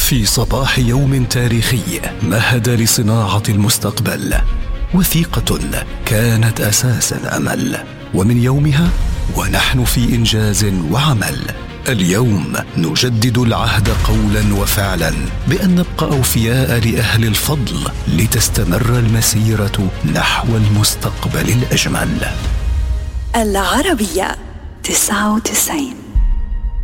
في صباح يوم تاريخي مهد لصناعة المستقبل، وثيقة كانت أساس الأمل، ومن يومها ونحن في إنجاز وعمل. اليوم نجدد العهد قولا وفعلا بأن نبقى أوفياء لأهل الفضل لتستمر المسيرة نحو المستقبل الأجمل. العربية 99.